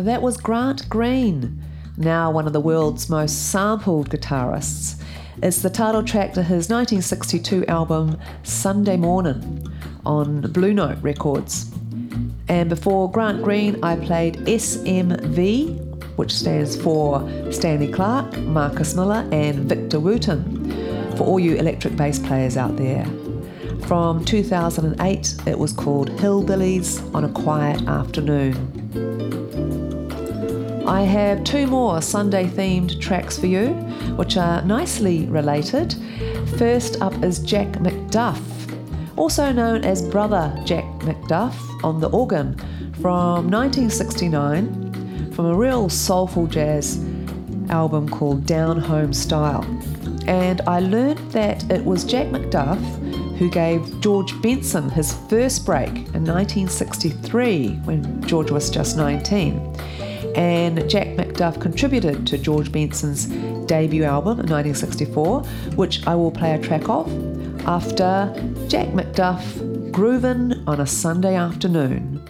That was Grant Green, now one of the world's most sampled guitarists. It's the title track to his 1962 album Sunday Mornin' on Blue Note Records. And before Grant Green, I played SMV, which stands for Stanley Clarke, Marcus Miller and Victor Wooten, for all you electric bass players out there. From 2008, it was called Hillbillies on a Quiet Afternoon. I have two more Sunday-themed tracks for you, which are nicely related. First up is Jack McDuff, also known as Brother Jack McDuff, on the organ, from 1969, from a real soulful jazz album called Down Home Style. And I learned that it was Jack McDuff who gave George Benson his first break in 1963, when George was just 19. And Jack McDuff contributed to George Benson's debut album in 1964, which I will play a track of after Jack McDuff, Groovin' on a Sunday Afternoon.